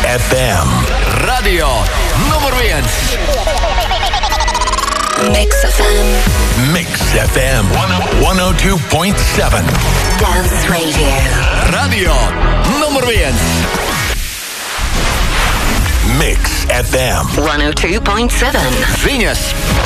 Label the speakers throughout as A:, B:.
A: FM.
B: Radio nummer 1.
C: Mix FM.
A: Mix FM 102.7.
C: Dance Radio.
B: Radio nummer 1.
A: Mix FM
C: 102.7.
B: Viņas.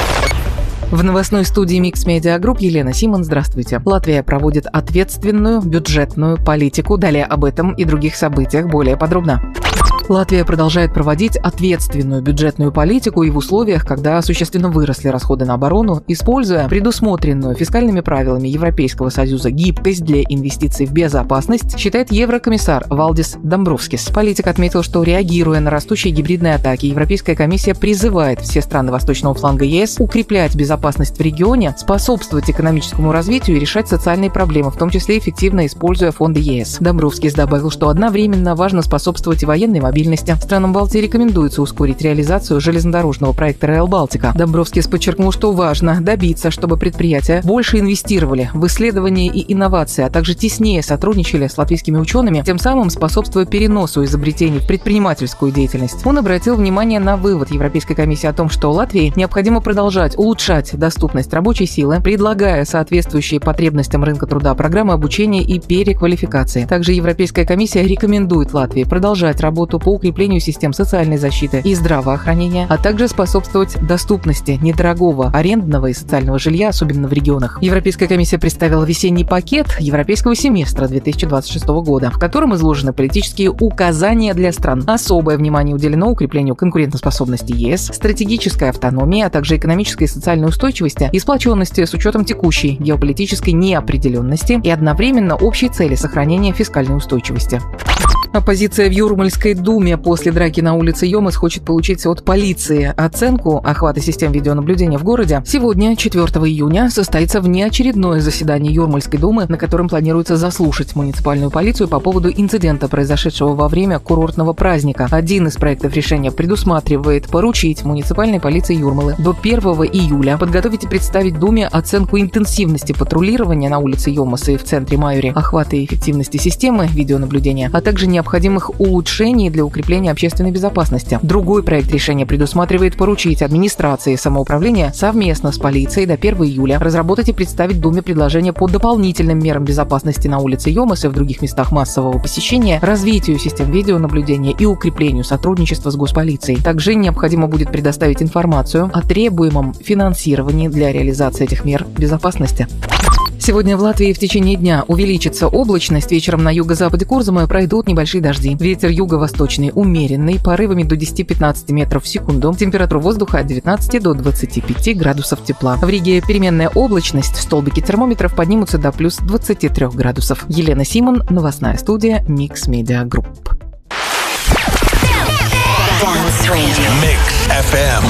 D: В новостной студии Mix Media Group Елена Симон. Здравствуйте. Латвия проводит ответственную бюджетную политику. Далее об этом и других событиях более подробно. Латвия продолжает проводить ответственную бюджетную политику и в условиях, когда существенно выросли расходы на оборону, используя предусмотренную фискальными правилами Европейского Союза гибкость для инвестиций в безопасность, считает еврокомиссар Валдис Домбровскис. Политик отметил, что, реагируя на растущие гибридные атаки, Европейская комиссия призывает все страны восточного фланга ЕС укреплять безопасность в регионе, способствовать экономическому развитию и решать социальные проблемы, в том числе эффективно используя фонды ЕС. Домбровскис добавил, что одновременно важно способствовать и военной мобильности. Странам Балтии рекомендуется ускорить реализацию железнодорожного проекта Rail Baltica. Домбровскис подчеркнул, что важно добиться, чтобы предприятия больше инвестировали в исследования и инновации, а также теснее сотрудничали с латвийскими учеными, тем самым способствуя переносу изобретений в предпринимательскую деятельность. Он обратил внимание на вывод Европейской комиссии о том, что Латвии необходимо продолжать улучшать доступность рабочей силы, предлагая соответствующие потребностям рынка труда программы обучения и переквалификации. Также Европейская комиссия рекомендует Латвии продолжать работу по укреплению систем социальной защиты и здравоохранения, а также способствовать доступности недорогого арендного и социального жилья, особенно в регионах. Европейская комиссия представила весенний пакет Европейского семестра 2026 года, в котором изложены политические указания для стран. Особое внимание уделено укреплению конкурентоспособности ЕС, стратегической автономии, а также экономической и социальной устойчивости и сплоченности с учетом текущей геополитической неопределенности и одновременно общей цели сохранения фискальной устойчивости. Оппозиция в Юрмальской думе после драки на улице Йомас хочет получить от полиции оценку охвата систем видеонаблюдения в городе. Сегодня, 4 июня, состоится внеочередное заседание Юрмальской думы, на котором планируется заслушать муниципальную полицию по поводу инцидента, произошедшего во время курортного праздника. Один из проектов решения предусматривает поручить муниципальной полиции Юрмалы до 1 июля подготовить и представить думе оценку интенсивности патрулирования на улице Йомаса и в центре Майори, охвата и эффективности системы видеонаблюдения, а также необходимых улучшений для укрепления общественной безопасности. Другой проект решения предусматривает поручить администрации самоуправления совместно с полицией до 1 июля разработать и представить Думе предложения по дополнительным мерам безопасности на улице Йомас и в других местах массового посещения, развитию систем видеонаблюдения и укреплению сотрудничества с госполицией. Также необходимо будет предоставить информацию о требуемом финансировании для реализации этих мер безопасности. Сегодня в Латвии в течение дня увеличится облачность. Вечером на юго-западе Курзамы пройдут небольшие дожди. Ветер юго-восточный умеренный, порывами до 10-15 метров в секунду. Температура воздуха от 19 до 25 градусов тепла. В Риге переменная облачность. Столбики термометров поднимутся до плюс 23 градусов. Елена Симон, новостная студия Mix Media Group.
A: Mix FM